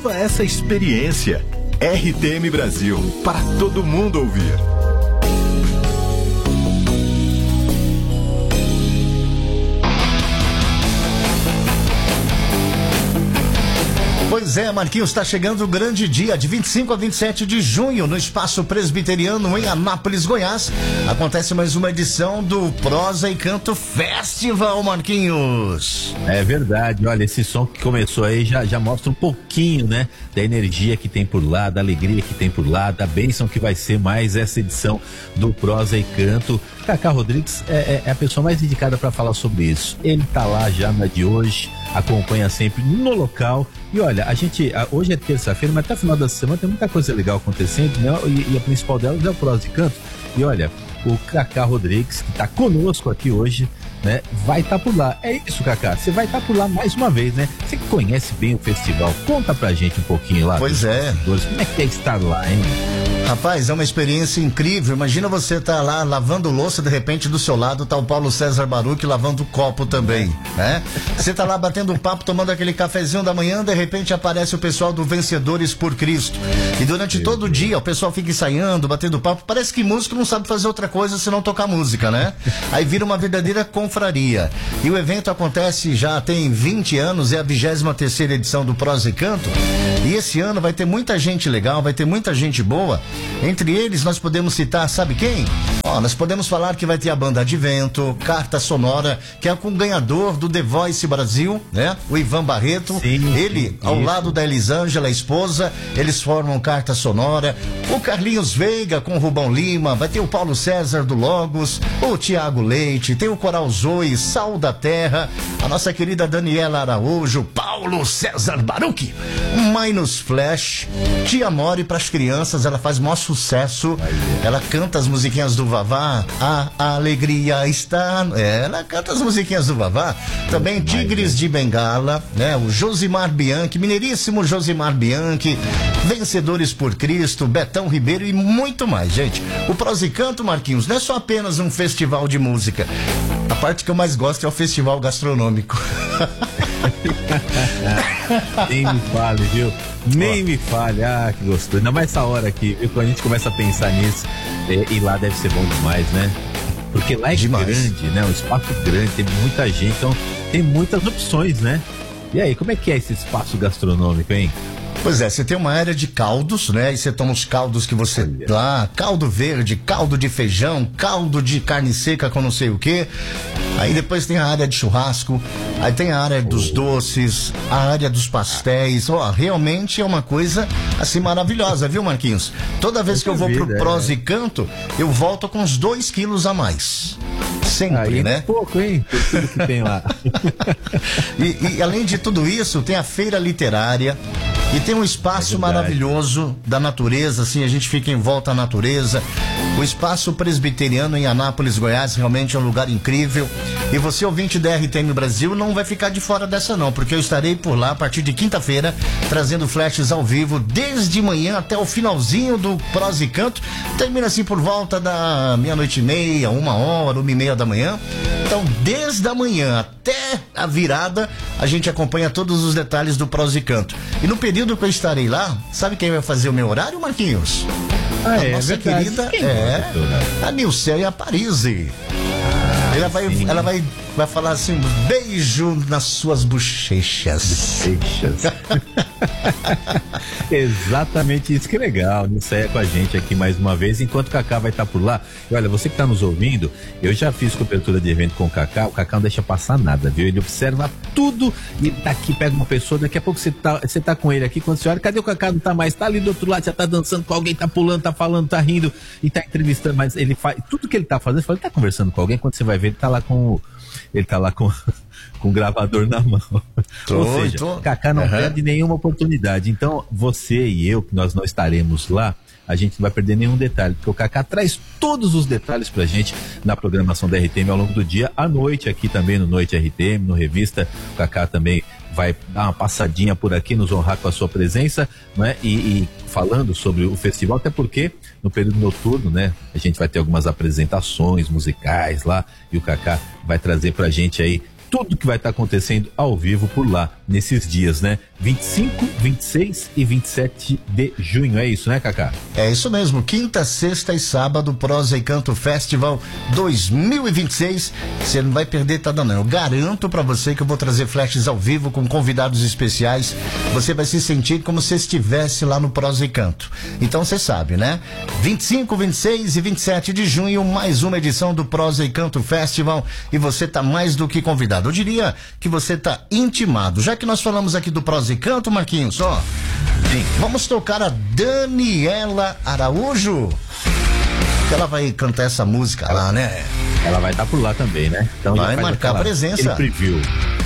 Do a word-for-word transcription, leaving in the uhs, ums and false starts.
Viva essa experiência. R T M Brasil, para todo mundo ouvir. Pois é, Marquinhos, está chegando o grande dia, de vinte e cinco a vinte e sete de junho, no Espaço Presbiteriano, em Anápolis, Goiás. Acontece mais uma edição do Prosa e Canto Festival, Marquinhos. É verdade, olha, esse som que começou aí já, já mostra um pouquinho, né, da energia que tem por lá, da alegria que tem por lá, da bênção que vai ser mais essa edição do Prosa e Canto. Cacá Rodrigues é, é, é a pessoa mais indicada para falar sobre isso. Ele tá lá já na de hoje, acompanha sempre no local. E olha, a gente, a, hoje é terça-feira, mas até o final da semana tem muita coisa legal acontecendo, né? E, e a principal delas é o Prosa e Canto. E olha, o Cacá Rodrigues, que tá conosco aqui hoje, né? Vai estar tá por lá. É isso, Cacá, você vai estar tá por lá mais uma vez, né? Você que conhece bem o festival, conta pra gente um pouquinho lá. Pois é. Como é que é estar lá, hein? Rapaz, é uma experiência incrível. Imagina você estar tá lá lavando louça, de repente do seu lado tá o Paulo César Baruch lavando o copo também, né? Você tá lá batendo um papo, tomando aquele cafezinho da manhã, de repente aparece o pessoal do Vencedores por Cristo. E durante Meu todo o dia o pessoal fica ensaiando, batendo papo. Parece que músico não sabe fazer outra coisa senão tocar música, né? Aí vira uma verdadeira confraria. E o evento acontece já tem vinte anos, é a vigésima terceira edição do Prosa e Canto. E esse ano vai ter muita gente legal, vai ter muita gente boa. Entre eles nós podemos citar, sabe quem? Ó, nós podemos falar que vai ter a banda Advento, Carta Sonora, que é com o ganhador do The Voice Brasil, né? O Ivan Barreto. Sim, ele, ao isso. lado da Elisângela, a esposa, eles formam Carta Sonora. O Carlinhos Veiga com o Rubão Lima, vai ter o Paulo César do Logos, o Tiago Leite, tem o Coral Zoe, Sal da Terra, a nossa querida Daniela Araújo, Paulo César Baruch, Minus Flash, Tia Mori pras crianças, ela faz maior sucesso, ela canta as musiquinhas do Vavá, a alegria está, é, ela canta as musiquinhas do Vavá, também Tigres de Bengala, né, o Josimar Bianchi, mineiríssimo Josimar Bianchi, Vencedores por Cristo, Betão Ribeiro e muito mais, gente. O Prosa e Canto, Marquinhos, não é só apenas um festival de música, a parte que eu mais gosto é o festival gastronômico. Nem me fale, viu? Nem Ó. me fale, ah, que gostoso. Ainda mais essa hora aqui, viu? Quando a gente começa a pensar nisso, é, e lá deve ser bom demais, né? Porque lá é demais. grande, né? Um espaço grande, tem muita gente, então tem muitas opções, né? E aí, como é que é esse espaço gastronômico, hein? Pois é, você tem uma área de caldos, né? E você toma os caldos que você dá, caldo verde, caldo de feijão, caldo de carne seca com não sei o quê. Aí depois tem a área de churrasco, aí tem a área dos doces, a área dos pastéis. Ó, realmente é uma coisa assim maravilhosa, viu, Marquinhos? Toda vez que eu vou pro Prosa e Canto, eu volto com uns dois quilos a mais. Sempre, aí, né? Pouco, hein? Por tudo que tem lá. e, e além de tudo isso, tem a feira literária. E tem um espaço é maravilhoso da natureza, assim, a gente fica em volta à natureza. O Espaço Presbiteriano em Anápolis, Goiás, realmente é um lugar incrível. E você, ouvinte da R T M Brasil, não vai ficar de fora dessa não, porque eu estarei por lá a partir de quinta-feira, trazendo flashes ao vivo, desde manhã até o finalzinho do Prosa e Canto. Termina assim por volta da meia-noite e meia, uma hora, uma e meia da manhã. Então, desde a manhã até a virada, a gente acompanha todos os detalhes do Prosa e Canto. E no período que eu estarei lá, sabe quem vai fazer o meu horário, Marquinhos? Ah, a é, nossa verdade. querida Quem é a Nilceia Parise. Ah, ela vai, ela vai, vai falar assim, beijo nas suas bochechas. Bochechas. Exatamente isso, que legal. Nilceia com a gente aqui mais uma vez, enquanto o Cacá vai estar por lá. E olha, você que está nos ouvindo, eu já fiz cobertura de evento com o Cacá, o Cacá não deixa passar nada, viu? Ele observa tudo e tá aqui, pega uma pessoa, daqui a pouco você tá, você tá com ele aqui, quando você olha, cadê o Cacá? Não tá mais, tá ali do outro lado, já tá dançando com alguém, tá pulando, tá falando, tá rindo e tá entrevistando, mas ele faz, tudo que ele tá fazendo, ele tá conversando com alguém, quando você vai ver, ele tá lá com ele tá lá com com o gravador na mão. Tô, Ou seja, tô. Cacá não uhum. perde nenhuma oportunidade. Então, você e eu, que nós não estaremos lá, a gente não vai perder nenhum detalhe, porque o Cacá traz todos os detalhes pra gente na programação da R T M ao longo do dia, à noite aqui também no Noite R T M, no Revista. O Cacá também vai dar uma passadinha por aqui, nos honrar com a sua presença, né? E, e falando sobre o festival, até porque no período noturno, né, a gente vai ter algumas apresentações musicais lá, e o Cacá vai trazer pra gente aí tudo que vai estar acontecendo ao vivo por lá. nesses dias, né? vinte e cinco, vinte e seis e vinte e sete de junho, é isso, né, Cacá? É isso mesmo, quinta, sexta e sábado, Prosa e Canto Festival dois mil e vinte e seis. Você não vai perder, tá dando, eu garanto pra você que eu vou trazer flashes ao vivo com convidados especiais. Você vai se sentir como se estivesse lá no Prosa e Canto. Então você sabe, né? vinte e cinco, vinte e seis e vinte e sete de junho, mais uma edição do Prosa e Canto Festival, e você tá mais do que convidado. Eu diria que você tá intimado. Já que nós falamos aqui do Prosa e Canto, Marquinhos, ó, sim, vamos tocar a Daniela Araújo, que ela vai cantar essa música lá, né? Ela vai estar por lá também, né? Então vai marcar aquela, presença. Preview.